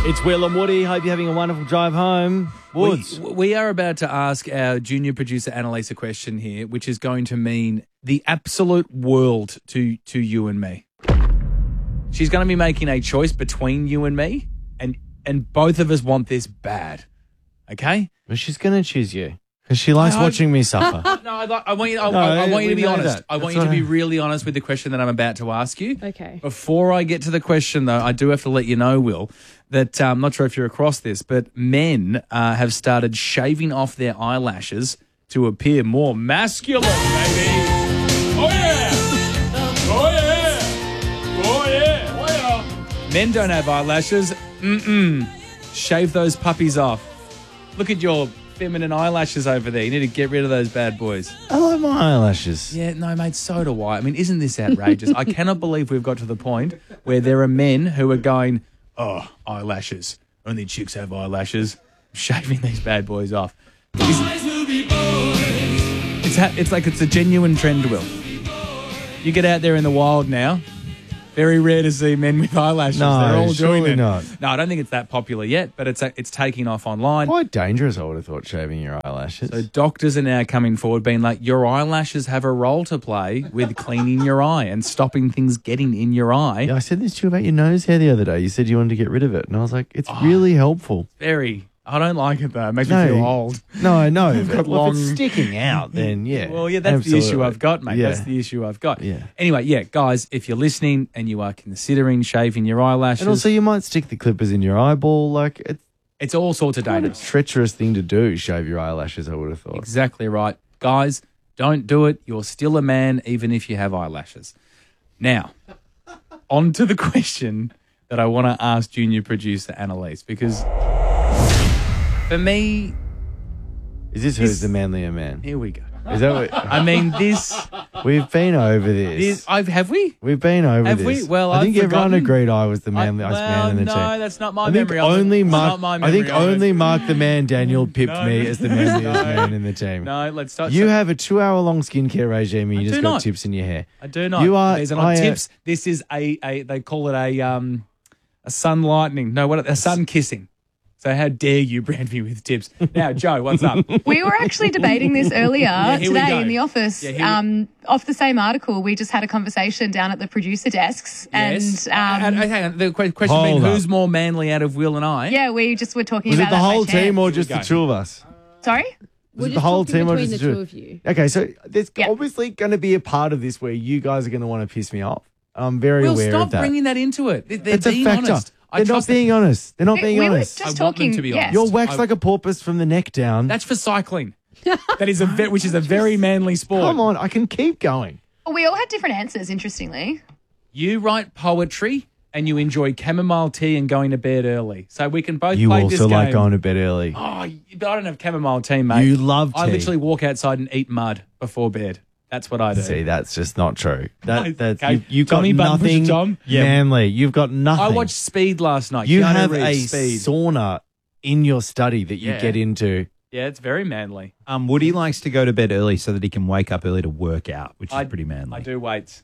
It's Will and Woody. Hope you're having a wonderful drive home. Woods. We are about to ask our junior producer Annalise a question here, which is going to mean the absolute world to you and me. She's going to be making a choice between you and me, and both of us want this bad. Okay? Well, she's going to choose you because she likes watching me suffer. No, I want you. I want you to be honest. that. I want That's you to what be really honest with the question that I'm about to ask you. Okay. Before I get to the question, though, I do have to let you know, Will, that I'm not sure if you're across this, but men have started shaving off their eyelashes to appear more masculine, baby. Oh yeah! Oh yeah! Oh yeah! Oh yeah! Men don't have eyelashes. Shave those puppies off. Look at your feminine eyelashes over there. You need to get rid of those bad boys. I like my eyelashes. Yeah, no, mate, so do I. I mean, isn't this outrageous? I cannot believe we've got to the point where there are men who are going, oh, eyelashes. Only chicks have eyelashes. Shaving these bad boys off. It's like it's a genuine trend, Will. You get out there in the wild now. Very rare to see men with eyelashes. No, they're all doing surely it. not. No, I don't think it's that popular yet, but it's taking off online. Quite dangerous, I would have thought, shaving your eyelashes. So doctors are now coming forward being like, your eyelashes have a role to play with cleaning your eye and stopping things getting in your eye. Yeah, I said this to you about your nose hair the other day. You said you wanted to get rid of it. And I was like, it's really helpful. I don't like it though. It makes me feel old. No, I know. got If long- it's sticking out, then yeah. Well, yeah, that's the issue I've got, mate. Yeah. That's the issue I've got. Yeah. Anyway, yeah, guys, if you're listening and you are considering shaving your eyelashes, And also, you might stick the clippers in your eyeball. Like, it's it's all sorts of quite a dangerous. treacherous thing to do, shave your eyelashes, I would have thought. Exactly right. Guys, don't do it. You're still a man, even if you have eyelashes. Now, on to the question that I want to ask junior producer Annalise, because for me, Is this who's the manlier man? here we go. Is that what? I mean, this We've been over this. have we? We've been over Have this. we? Well, I think I've everyone forgotten. agreed I was the manliest man in the no, team. that's not my I think memory. of it. only It's Mark. not my I memory think of it. only Mark the Man Daniel pipped No, me as the manliest man in the team. No, let's start. You have a 2-hour-long skincare regime and you I just do got not. tips in your hair. I do not. You are. These are not tips. This is a they call it a sun lightning. No, what a sun kissing. So how dare you brand me with tips? Now, Joe, what's up? We were actually debating this earlier here we today go. in the office. Yeah, Off the same article, we just had a conversation down at the producer desks. Yes. And hang on. The question Hold being, up. who's more manly out of Will and I? yeah, we just were talking Was about it the that by whole team chance. or just Here we the go. two of us? Sorry? Was We're it the just whole talking team or between just the the two of you. Okay, so there's Yeah. obviously going to be a part of this where you guys are going to want to piss me off. I'm very Will, aware stop of that. bringing that into it. They're It's a being factor. honest. I They're not trust them. being honest. They're not being we were honest. just I want them talking. to be yeah. honest. You're waxed like a porpoise from the neck down. That's for cycling. That is which is a very manly sport. Come on, I can keep going. We all had different answers, interestingly. You write poetry and you enjoy chamomile tea and going to bed early. So we can both You play this also game. like going to bed early. Oh, but I don't have chamomile tea, mate. You love I tea. literally walk outside and eat mud before bed. That's what I do. See, that's just not true. Okay. You've got Tommy Button, nothing Pusher Tom? Yeah. manly. You've got nothing. I watched Speed last night. You Keanu have Reeves, a Speed. sauna in your study that you Yeah. get into. Yeah, it's very manly. Woody likes to go to bed early so that he can wake up early to work out, which is pretty manly. I do weights.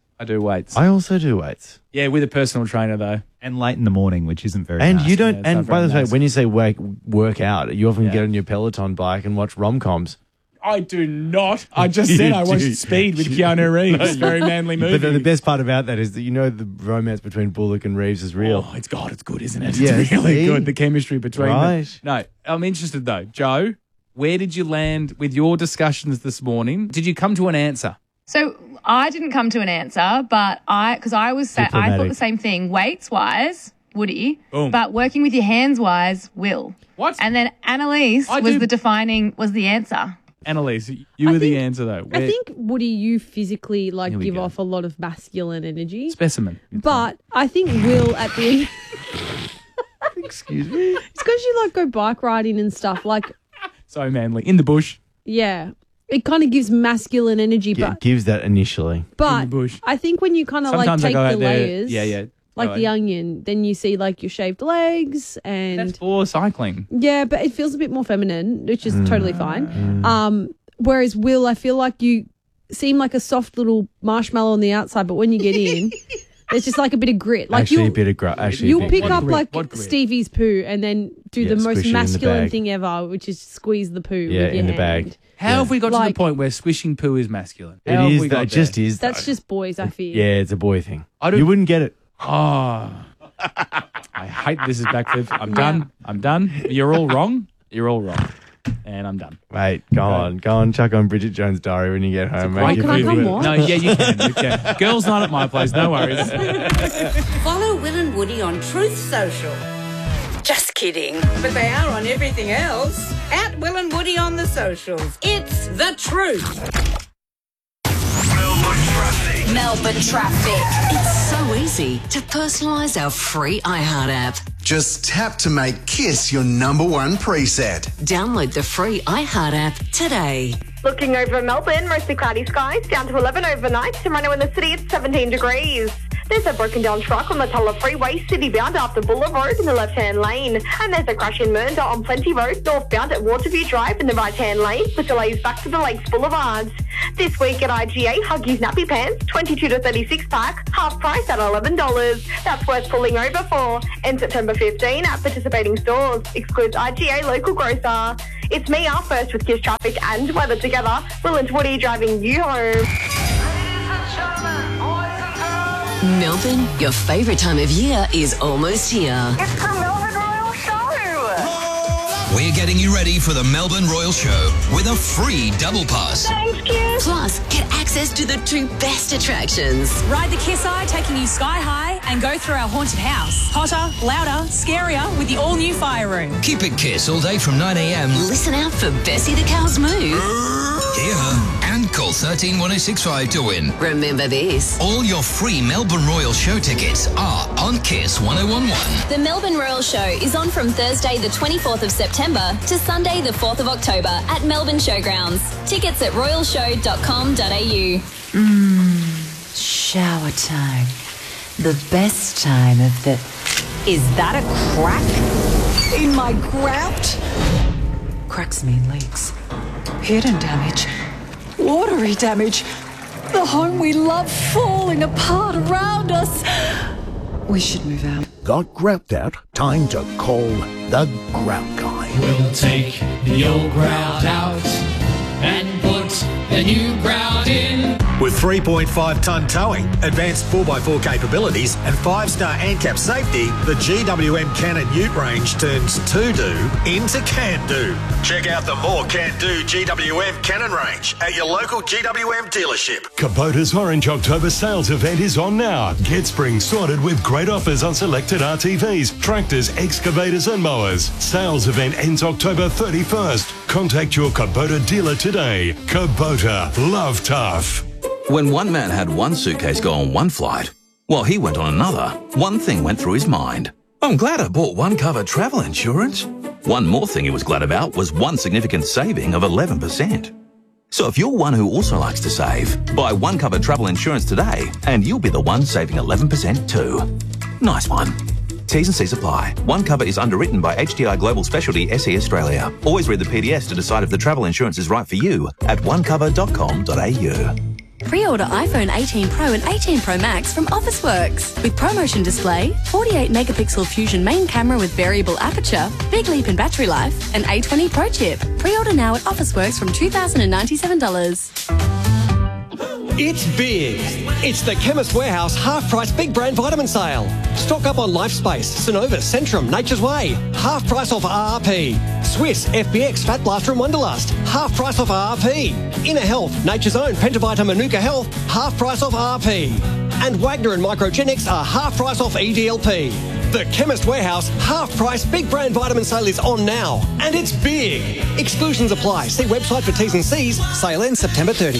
I also do weights. Yeah, with a personal trainer though. And late in the morning, which isn't very And nice. you don't. Yeah, it's and not by very the way, nice. when you say work out, you often Yeah. get on your Peloton bike and watch rom-coms. I do not. I just said I watched do. Speed with Keanu Reeves. Very manly movie. But the best part about that is that you know the romance between Bullock and Reeves is real. Oh, it's good, isn't it? Yeah, It's really see? good. The chemistry between Right. them. No, I'm interested though. Joe, where did you land with your discussions this morning? Did you come to an answer? So I didn't come to an answer, but I thought Diplomatic. the same thing. Weights wise, Woody, Boom. but working with your hands wise, Will. What? And then Annalise I was do- was the answer. Annalise, you were the think- answer though. I think, Woody, you physically Here we give go. off a lot of masculine energy. Specimen. But I think Will at the end, Excuse me. it's because you go bike riding and stuff. So manly. In the bush. Yeah, it kind of gives masculine energy. Yeah, it gives that initially. But bush. I think when you kind of Sometimes I take go the out there. layers, Yeah. like Go the ahead. onion, then you see your shaved legs and That's for cycling. yeah, but it feels a bit more feminine, which is totally fine. Whereas Will, I feel like you seem like a soft little marshmallow on the outside, but when you get in, There's just like a bit of grit. Like Actually, a bit of grit. You'll pick up grit? like What grit? Stevie's poo and then do Yeah, the most squish it in the masculine bag. thing ever, which is squeeze the poo Yeah, with your in the hand. bag. How have we got to Like- the point where squishing poo is masculine? It How have is. we That got just there? is. That's though. just boys, I feel. Yeah, it's a boy thing. I don't- You wouldn't get it. Oh, I hate this is backflip. I'm done. I'm done. You're all wrong. You're all wrong. And I'm done. Mate, go on, chuck on Bridget Jones' Diary when you get home. mate. Oh, Give can I me a come bit. on? No, yeah, you can. You can. Girls' night at my place. No worries. Follow Will and Woody on Truth Social. Just kidding. But they are on everything else. At Will and Woody on the socials. It's the truth. Melbourne traffic. It's so easy to personalise our free iHeart app. Just tap to make KISS your #1 preset. Download the free iHeart app today. Looking over Melbourne, mostly cloudy skies, down to 11 overnight. Tomorrow in the city, it's 17 degrees. There's a broken down truck on the Tulla Freeway, city-bound after Buller Road in the left-hand lane. And there's a crash in Mernda on Plenty Road, northbound at Waterview Drive in the right-hand lane, with delays back to the Lakes Boulevard. This week at IGA, Huggies Nappy Pants, 22 to 36 pack, half price at $11. That's worth pulling over for. And September 15 at participating stores, excludes IGA local grocer. It's me, our first with KISS traffic and weather together. Will and Woody driving you home. Melbourne, your favourite time of year is almost here. It's the Melbourne Royal Show. We're getting you ready for the Melbourne Royal Show with a free double pass. Thanks, KISS. Plus, get access to the 2 best attractions. Ride the Kiss Eye, taking you sky high, and go through our haunted house. Hotter, louder, scarier with the all-new fire room. Keep it KISS all day from 9 a.m. Listen out for Bessie the Cow's move. Hear her and call 131065 to win. Remember this. All your free Melbourne Royal Show tickets are on KISS 1011. The Melbourne Royal Show is on from Thursday the 24th of September to Sunday the 4th of October at Melbourne Showgrounds. Tickets at royalshow.com.au. Shower time. The best time of the... Is that a crack in my grout? Cracks mean leaks. Hidden damage. Watery damage. The home we love falling apart around us. We should move out. Got grout out? Time to call the Grout Guy. We'll take the old grout out and put the new grout in. With 3.5-tonne towing, advanced 4x4 capabilities and 5-star ANCAP safety, the GWM Cannon Ute range turns to-do into can-do. Check out the more can-do GWM Cannon range at your local GWM dealership. Kubota's Orange October sales event is on now. Get spring sorted with great offers on selected RTVs, tractors, excavators and mowers. Sales event ends October 31st. Contact your Kubota dealer today. Kubota, love tough. When one man had one suitcase go on one flight, while he went on another, one thing went through his mind. I'm glad I bought one cover travel insurance. One more thing he was glad about was one significant saving of 11%. So if you're one who also likes to save, buy one cover travel insurance today and you'll be the one saving 11% too. Nice one. T's and C's apply. One cover is underwritten by HDI Global Specialty SE Australia. Always read the PDS to decide if the travel insurance is right for you at onecover.com.au. Pre-order iPhone 18 Pro and 18 Pro Max from Officeworks. With ProMotion display, 48-megapixel Fusion main camera with variable aperture, big leap in battery life, and A20 Pro chip. Pre-order now at Officeworks from $2,097. It's big. It's the Chemist Warehouse half-price big brand vitamin sale. Stock up on LifeSpace, Synovus, Centrum, Nature's Way. Half price off RRP. Swiss, FBX, Fat Blaster and Wonderlust. Half price off RRP. Inner Health, Nature's Own, Pentavita Manuka Health. Half price off RRP. And Wagner and Microgenics are half price off EDLP. The Chemist Warehouse half-price big brand vitamin sale is on now. And it's big. Exclusions apply. See website for T's and C's. Sale ends September 30.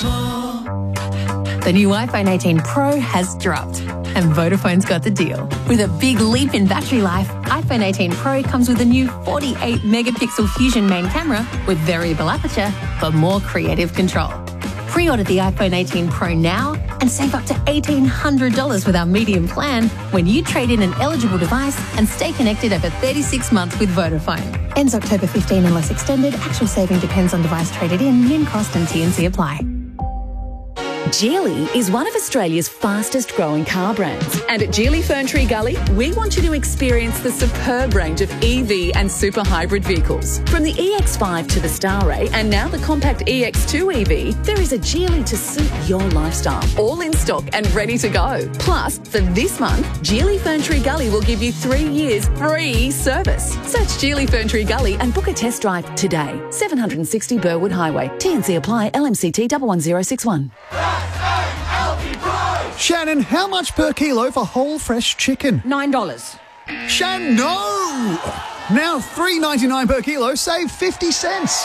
The new iPhone 18 Pro has dropped, and Vodafone's got the deal. With a big leap in battery life, iPhone 18 Pro comes with a new 48-megapixel Fusion main camera with variable aperture for more creative control. Pre-order the iPhone 18 Pro now and save up to $1,800 with our medium plan when you trade in an eligible device and stay connected over 36 months with Vodafone. Ends October 15 unless extended. Actual saving depends on device traded in, min cost and T&C apply. Geely is one of Australia's fastest growing car brands. And at Geely Ferntree Gully, we want you to experience the superb range of EV and super hybrid vehicles. From the EX5 to the Starray and now the compact EX2 EV, there is a Geely to suit your lifestyle. All in stock and ready to go. Plus, for this month, Geely Ferntree Gully will give you 3 years free service. Search Geely Ferntree Gully and book a test drive today. 760 Burwood Highway. TNC apply. LMCT 11061. Shannon, how much per kilo for whole fresh chicken? $9. Shannon, no! Now $3.99 per kilo, save 50 cents.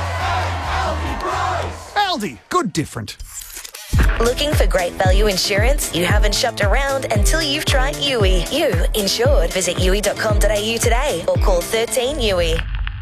Aldi, good different. Looking for great value insurance? You haven't shopped around until you've tried Yui. You insured. Visit yui.com.au today or call 13 Yui.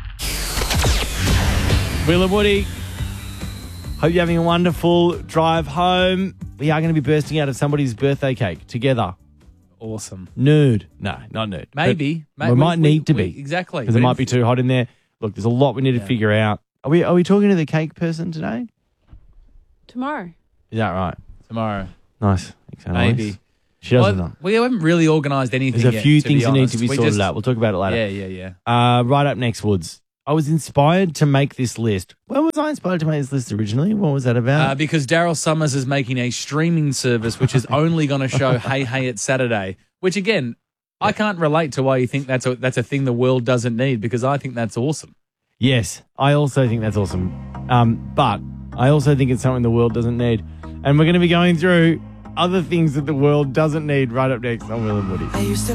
Will and Woody, hope you're having a wonderful drive home. We are going to be bursting out of somebody's birthday cake together. Awesome. Nude. No, not nude. Maybe. We might need to be. Exactly. Because it might be too hot in there. Look, there's a lot we need to figure out. Are we talking to the cake person today? Tomorrow. Is that right? Tomorrow. Nice. Maybe. She doesn't know. We haven't really organised anything There's a few yet, things that need honest. to be sorted out. We'll talk about it later. Yeah. Right up next, Woods. I was inspired to make this list. When was I inspired to make this list originally? What was that about? Because Daryl Summers is making a streaming service which is only going to show Hey Hey It's Saturday, which again, I can't relate to why you think that's a thing the world doesn't need, because I think that's awesome. Yes, I also think that's awesome. But I also think it's something the world doesn't need. And we're going to be going through other things that the world doesn't need right up next on Will and Woody.